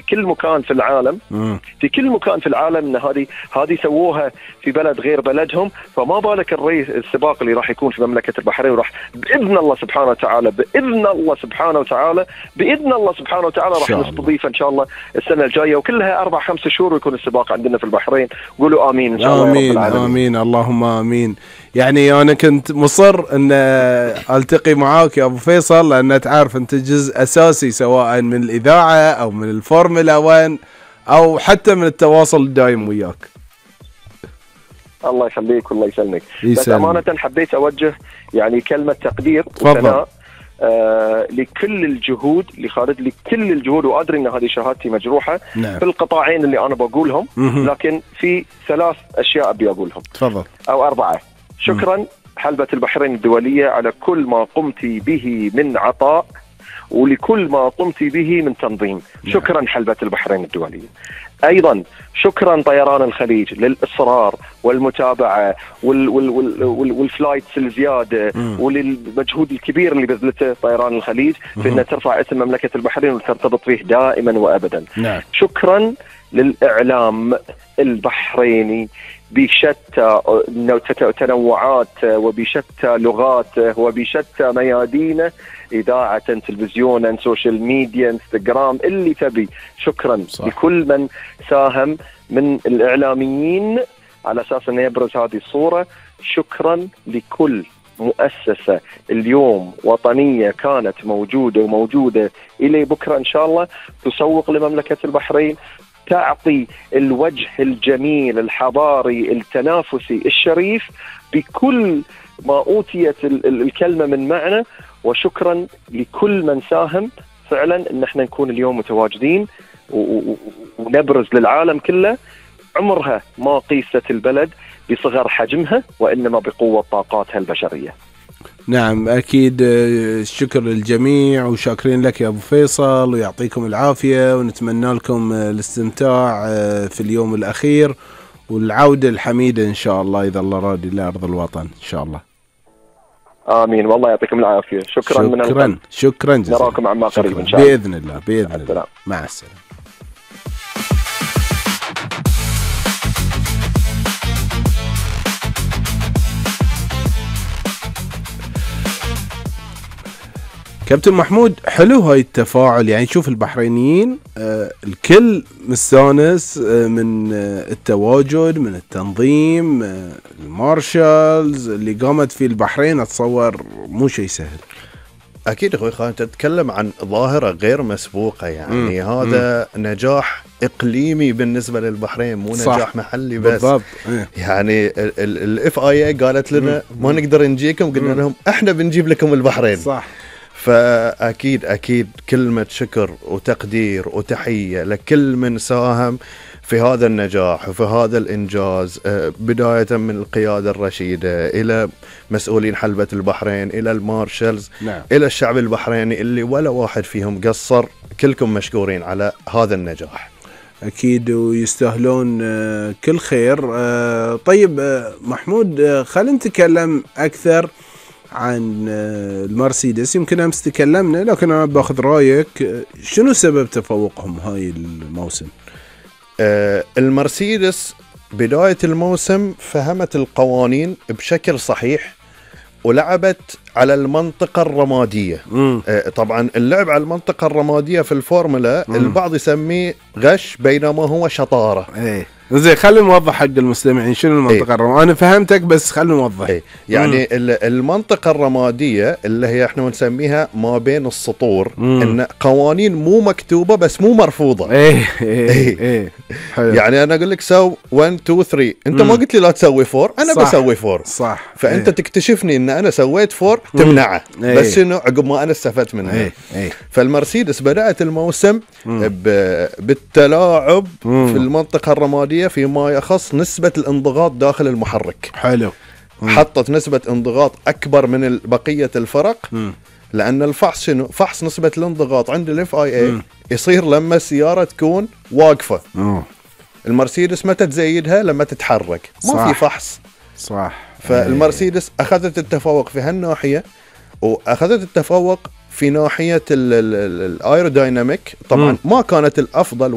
كل مكان في العالم. في كل مكان في العالم ان هذه سووها في بلد غير بلدهم، فما بالك الرئيس السباق اللي راح يكون في مملكة البحرين، وراح بإذن الله سبحانه وتعالى راح نستضيفه إن شاء الله السنة الجاية، وكلها 4-5 شهور ويكون السباق عندنا في البحرين. قولوا آمين إن شاء الله. آمين يا رب العالمين. آمين اللهم آمين. يعني أنا كنت مصر أن ألتقي معاك يا أبو فيصل، لأن تعرف أنت جزء أساسي سواء من الإذاعة أو من الفورمولا 1 أو حتى من التواصل الدائم وياك. الله يخليك والله يسلمك. بس أمانة حبيت أوجه يعني كلمة تقدير وثناء لكل الجهود اللي خالد، لكل الجهود، وأدري أن هذه شهادتي مجروحة في القطاعين اللي أنا بقولهم، لكن في 3 أشياء أبي أقولهم. تفضل. أو 4. شكرا حلبة البحرين الدولية على كل ما قمت به من عطاء، ولكل ما قمت به من تنظيم. شكرا حلبة البحرين الدولية. أيضا شكرا طيران الخليج للإصرار والمتابعة والفلايتس الزيادة وللمجهود الكبير اللي بذلته طيران الخليج في أن ترفع اسم مملكة البحرين وترتبط فيه دائما وأبدا. شكرا للإعلام البحريني بشتى تنوعاته وبشتى لغاته وبشتى ميادينه، إذاعة، تلفزيونا، سوشيال ميديا، انستغرام، اللي تبي. شكرا لكل من ساهم من الإعلاميين على أساس أن يبرز هذه الصورة. شكرا لكل مؤسسة اليوم وطنية كانت موجودة إلى بكرة إن شاء الله تسوق لمملكة البحرين، تعطي الوجه الجميل الحضاري التنافسي الشريف بكل ما أوتيت الكلمة من معنى. وشكرا لكل من ساهم فعلا ان احنا نكون اليوم متواجدين ونبرز للعالم كله. عمرها ما قيست البلد بصغر حجمها، وإنما بقوة طاقاتها البشرية. نعم أكيد. الشكر للجميع وشاكرين لك يا أبو فيصل، ويعطيكم العافية، ونتمنى لكم الاستمتاع في اليوم الأخير والعودة الحميدة إن شاء الله إذا الله راد لأرض الوطن إن شاء الله. آمين. والله يعطيكم العافية. شكرا من القلب. شكرا جزيلا. نراكم عما قريب إن شاء الله بإذن الله. بإذن الله. مع السلامة. كابتن محمود، حلو هاي التفاعل. يعني شوف البحرينيين الكل مستانس من التواجد، من التنظيم، المارشالز اللي قامت في البحرين. أتصور مو شيء سهل. أكيد أخوي خالد، تتكلم عن ظاهرة غير مسبوقة. يعني هذا نجاح إقليمي بالنسبة للبحرين، مو نجاح محلي بس. بالضبط. يعني ال FIA قالت لنا ما نقدر نجيكم، قلنا لهم احنا بنجيب لكم البحرين. صح. فأكيد كلمة شكر وتقدير وتحية لكل من ساهم في هذا النجاح وفي هذا الإنجاز، بداية من القيادة الرشيدة إلى مسؤولين حلبة البحرين إلى المارشالز. نعم. إلى الشعب البحريني اللي ولا واحد فيهم قصر. كلكم مشكورين على هذا النجاح. أكيد ويستاهلون كل خير. طيب محمود، خلينا نتكلم أكثر عن المرسيدس. يمكن أمس تكلمنا، لكن أنا باخذ رأيك. شنو سبب تفوقهم هاي الموسم؟ المرسيدس بداية الموسم فهمت القوانين بشكل صحيح ولعبت على المنطقة الرمادية. طبعا اللعب على المنطقة الرمادية في الفورمولا البعض يسميه غش، بينما هو شطارة. زين، خلينا نوضح حق المستمعين شنو المنطقة الرمادية. أنا فهمتك بس خلينا نوضح. يعني المنطقة الرمادية اللي هي احنا نسميها ما بين السطور، إن قوانين مو مكتوبة بس مو مرفوضة. يعني أنا أقول لك سو 1 2 3، أنت ما قلت لي لا تسوي 4، أنا صح. بسوي 4. صح. فأنت تكتشفني إن أنا سويت 4 تمنعه. بس شنو عقب ما أنا استفدت منها. فالمرسيدس بدأت الموسم بالتلاعب في المنطقة الرمادية فيما يخص نسبة الانضغاط داخل المحرك. حلو. حطت نسبة انضغاط أكبر من بقية الفرق. لأن الفحص شنو؟ فحص نسبة الانضغاط عند ال FIA يصير لما السيارة تكون واقفة. المرسيدس متى تزيدها؟ لما تتحرك. ما في فحص. صح. فالمرسيدس أخذت التفوق في هالناحية، وأخذت التفوق في ناحية الايرودايناميك. طبعا ما كانت الأفضل